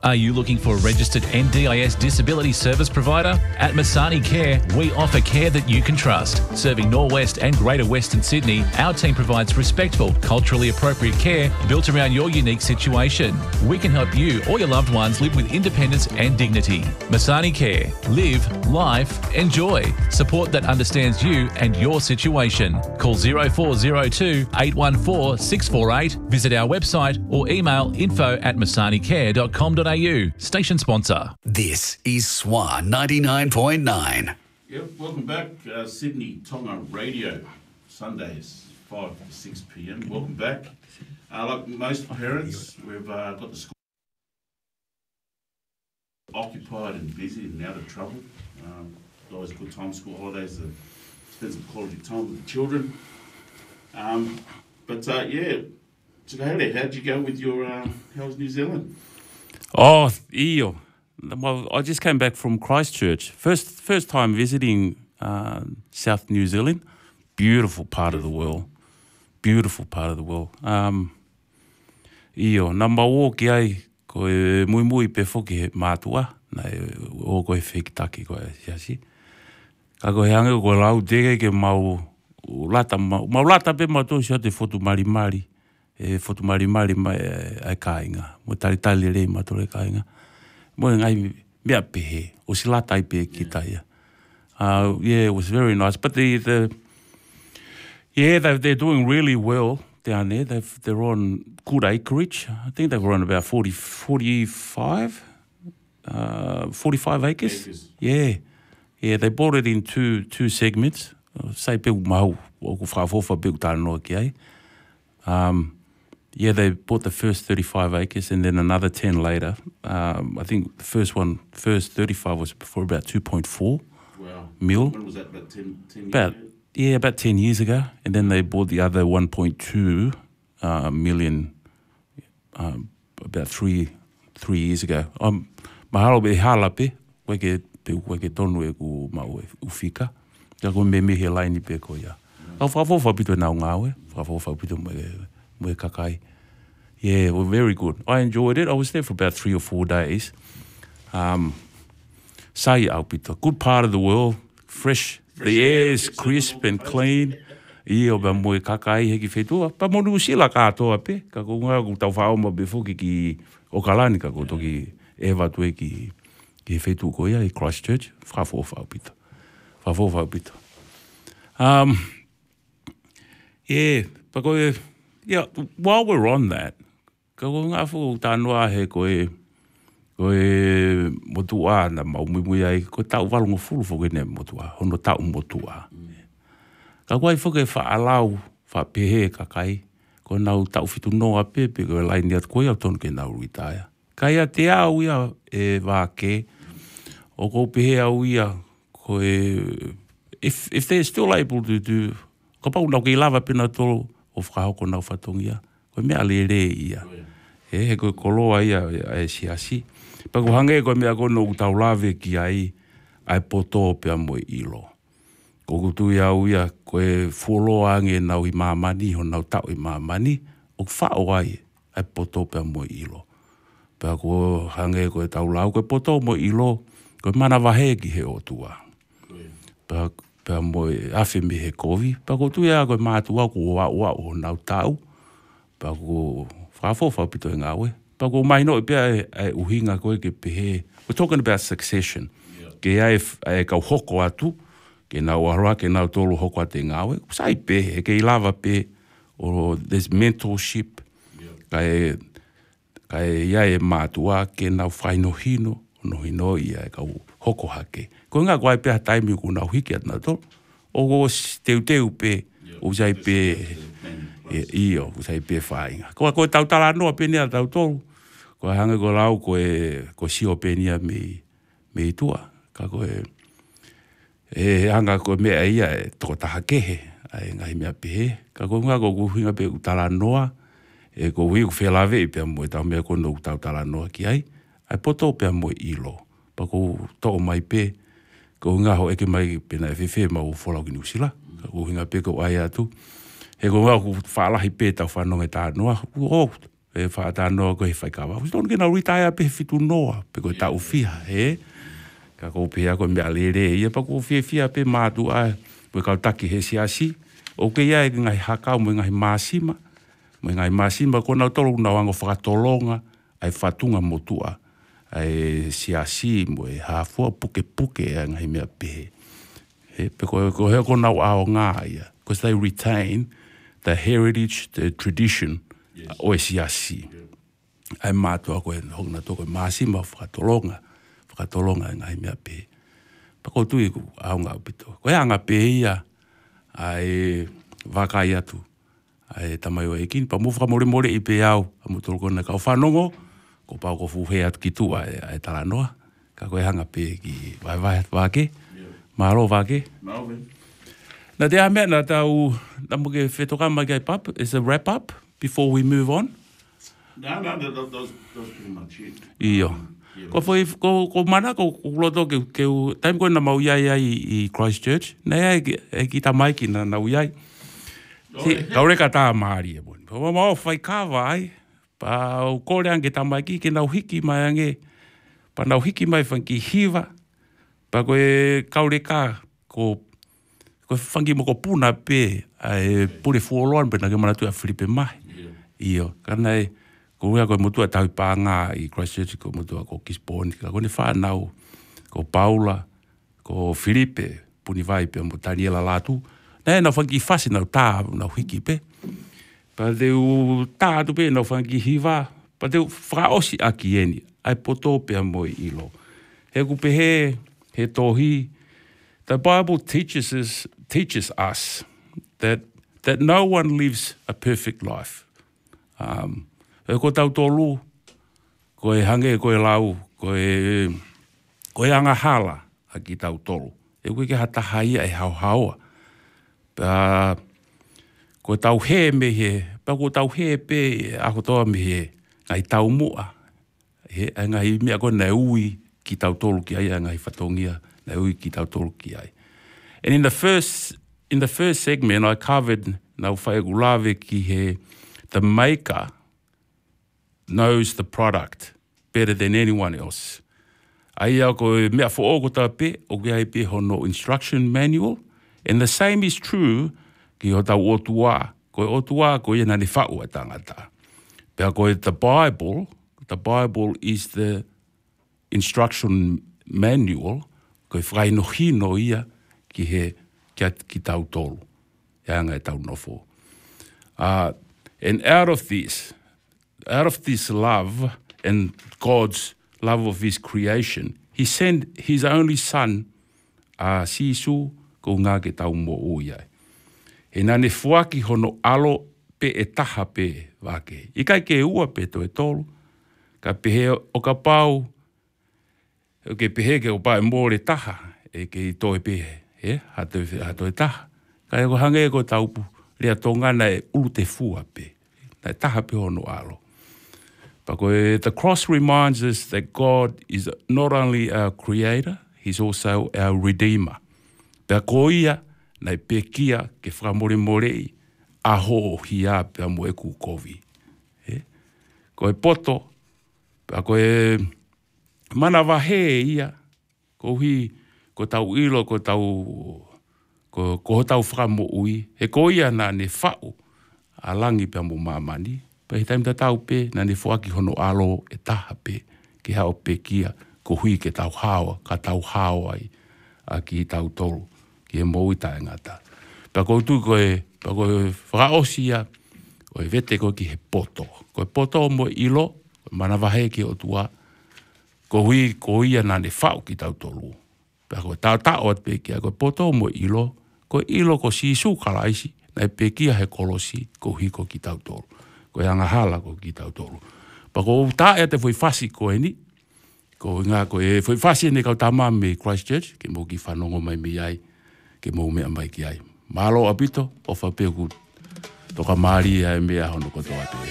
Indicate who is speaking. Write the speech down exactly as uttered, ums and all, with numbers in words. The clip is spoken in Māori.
Speaker 1: Are you looking for a registered N D I S disability service provider? At Masani Care, we offer care that you can trust. Serving Norwest and Greater Western Sydney, our team provides respectful, culturally appropriate care built around your unique situation. We can help you or your loved ones live with independence and dignity. Masani Care. Live, life, enjoy. Support that understands you and your situation. Call zero four zero two, eight one four, six four eight, visit our website or email info at masani care dot com dot a u. Station sponsor.
Speaker 2: This is Swan ninety-nine point nine.
Speaker 3: Yep, welcome back, uh, Sydney Tonga Radio, Sundays, five to six p m. Welcome back. Uh, like most parents, we've uh, got the school occupied and busy and out of trouble. Um, it's always a good time, school holidays, to spend some quality time with the children. Um, but uh, yeah, so how did you go with your, uh, how was New Zealand?
Speaker 4: Oh, iyo. Well, I just came back from Christchurch. First first time visiting uh, South New Zealand. Beautiful part of the world. Beautiful part of the world. Um, iyo, nā maua ki ai, ko e mui mui pe whoki he mātua, nei o koe whekitaki koe siasi. Ka koe hange ko lau tege ke mau lata, mau, mau lata pe mātua sia te whotu mari mari. E whotu mari mari mai ai kāinga. Mo tari tali rei mātua kāinga. Mo ngai mea pehe, o si lata i pe ki taia. Uh, yeah, it was very nice. But the, the yeah, they're, they're doing really well down there. They've, they're on good acreage. I think they were on about forty, forty-five, uh, forty-five acres. acres. Yeah, yeah. They bought it in two two segments. Say pe mau o ku whaafofa pe utanoa ki ai. Um, yeah, they bought the first thirty-five acres and then another ten later. Um, I think the first one, first thirty-five was for about two point four
Speaker 3: wow.
Speaker 4: mil.
Speaker 3: When was that, about ten, ten years
Speaker 4: about,
Speaker 3: ago?
Speaker 4: Yeah, about ten years ago. And then they bought the other one point two uh, million um, about three three years ago. Um, mahalo be halape, weke pe weke tonu e ku mau e ufika. Ka ko me me he laini pe ko ya. Ka whaafofa pito nau ngawe, whaafofa pito mo e kakai. Yeah, well, very good. I enjoyed it. I was there for about three or four days. Um, Sai au pito. Good part of the world. Fresh. The air is crisp and clean. Ia ba mo e kakai he ki whetua. Pa mo nu sila katoa pe. Ka ko ngā ku tau whaoma before ki ki o kalani ka ko toki e watu e ki ki whetu ko ia i Christchurch. Whafofa au pito. Whafofa au pito. Um, yeah, pa ko e, yeah, while we're on that, ka ko ngā whu tānoa he ko e, ko e motua na mau mui ai, ko tau walungo fulu fo ne motua, hono tau motua. Ka ko ai fo ke whaalau, whapehe ka kai, ko nau tau fitu noa pepe, ko e laini at koe au tonu ke nau ruitaia. Kai a te au ia e wāke, o ko pehe au ia, ko e, if, if they're still able to do, ko pau nau ke lava pina tolo, o whakahoko nau whatongia, ko mea le re ia. E he koe koloa ia e siasi. Pa ko hange koe mea kono u tau lave ki ai, ai poto pia mo ilo. Ko kutu ia au ia, koe fuoloa ange nau i mamani, ho nau tau i mamani, o whao ai, ai poto pia mo ilo. Pa ko hange koe tau lau, koe poto mo ilo, koe mana wahe ki he otua. Pa pa mo afe me he kovi, pa ko tu ia koe mātua ko wa wa o nau tau, pa ko whafofa pito e ngawe, pa ko mai no e pia e uhinga koe ke pehe. We're talking about succession. Yeah. Ke ai e kau hoko atu, ke nau aroa, ke nau tolu hoko ate ngawe, sai pehe, ke i lava pe, o there's mentorship, yeah. Kai, kai ia e mātua, ke nau whaino hino, no hino ia e kau hoko hake. Ko ngā koe pēha taimi ko nau hiki at nā tō. O ko teu teu pē, o sai pē, iyo, o sai pē whainga. Ko koe tau tala noa pē nea tau tōru. Ko hanga ko lau koe, ko sio pē nea me, me i tua. Ka koe, e hanga koe mea ia e toko taha kehe, ai ngai mea pē. Ka koe ngā ko kuhinga pē utala noa, e ko hui ku whelave i pēa moe tau mea kono utau tala noa ki ai. Ai poto pēa moe ilo. Pa ko tō mai pē, ko ngā ho eke mai pena e whewhe ma o wholau ki Niusila. Ko hinga pe ko ai atu. He ko ngā ko whaalahi pe tau whanonga tā noa. O, e whaatanoa ko he whaikawa. Tonu ke na retire pe fitu noa, pe koe tau fia, he? Ka kou pia koe mea lere, ia pa kou fia fia pe mātu ai, koe kau taki he siasi, o ke ia e ngai hakau mo ngai māsima, mo ngai māsima ko nau tolu na wango whakatolonga, ai whatunga motua, ai siasi mo e hafua puke puke e ngai mea pehe. He, pe koe ko hea ko nau ao ngā ia, because they retain the heritage, the tradition, yes. O e siasi. Yeah. Ai mātua koe hongna toko māsima whakatolonga, whakatolonga e ngai mea pehe. Pa ko tui ku ao ngā upito. Koe anga pehe ia, ai wakai atu. Ai tamai o ekin, pa mufaka more more i pe au, a mutoro kona kau whanongo, ko pau ko fuhe atu ki tua e, e talanoa, ka koe hanga pe ki vai vai atu wake, yeah. Maro wake.
Speaker 3: Maro
Speaker 4: Na te amea na tau, na muke whetoka mai kai pap, is a wrap up before we move on?
Speaker 3: No, no, that, that, that, was, that was pretty much it.
Speaker 4: Iyo.
Speaker 3: Um, yeah,
Speaker 4: ko foi ko ko mana ko loto ke ke time ko na mau ia ia i Christchurch, na ia e ki ta mai ki na na ia. Si, kaure ka tā maari e boni. Pa mau whai ka vai, pa o kore ange tā mai ki, ke nau hiki mai ange, pa nau hiki mai whanki hiva, pa koe kaure ka, ko, ko whanki mo ko puna pe, ai pure fuoloan pe na ke mana tu a Filipe mai. Iyo, kana e, ko ua koe motua tau pā ngā i Christchurch, ko motua ko Gisborne, ka kone whanau, ko Paula, ko Filipe, puni vai pe mo Daniela latu, Nē, nau whanki whasi nau tā, nau hiki pe. Pa teu tā atu pe, nau whanki hiwa. Pa teu whakaosi aki eni, ai poto pe a moi ilo. He kupe he, he tohi. The Bible teaches us, teaches us that, that no one lives a perfect life. Um, e ko tau tolu, ko e hange, ko e lau, ko e, ko e anga hala a ki tau tolu. E koe ke hata haia e hau haua. Pa ko tau he me he, pa ko tau he pe ako toa me he, ngai tau mua. He, ngai mea ko na ui ki tau tolu ki ai, ngai whatongia na ui ki tau tolu ki ai. And in the first, in the first segment, I covered nau whaegulave ki he, the maker knows the product better than anyone else. Ai au ko mea fo o ta pe, o ki ai pe hono instruction manual. And the same is true ki o tau otua. Ko otua ko ia nani whau a tangata. Pea ko the Bible, the Bible is the instruction manual, ko i whainohino ia ki he kia, ki tau tolu. Ianga e tau nofo. Uh, and out of this, out of this love and God's love of his creation, he sent his only son, uh, Sisu, ko ngā ke tau mo uiai. He nane fuaki hono alo pe e taha pe wake. I kai ke ua pe to e tolu, ka pehe o ka pau, o ke pehe ke o pau e mōre taha, e ke i to e pehe, he, hato e, hato e taha. Ka e ko hange e ko taupu, rea tōngana e ulu te fua pe, na e taha pe hono alo. Pa ko e, the cross reminds us that God is not only our creator, he's also our redeemer. Pea ko ia, nei pekia ke whamore morei, aho o hia pea mo e kukovi. He? Ko e poto, pea ko e mana wahe ia, ko hi, ko tau ilo, ko tau, ko, ko tau whamo ui, he ko ia na ne whau, a langi pea mo mamani, pea he taimta tau pe, na ne whaki hono alo e taha pe, ke hao pekia, ko hui ke tau hawa, ka tau hawa ai, a ki tau tolu. Ki e mou i tae ngata. Pea koutu koe, pea koe whakaosia, koe vete koe ki he poto. Koe poto o mo ilo, koe mana wahe ki o tua, ko hui, ko ia nane whau ki tau tolu. Pea koe tau tau at pekia, koe poto o mo ilo, koe ilo ko sisu kalaisi, nai pekia he kolosi, ko hui ko ki tau tolu. Koe anga hala ko ki tau tolu. Pea koe tae te fwoi fasi koe ni, ko ngā koe fwoi fasi ne kau tama me Christchurch, ke mo ki whanongo mai me iai, ke mou mea mai ki ai. Malo apito, o whapeku, toka maari ai mea hono kotoa te.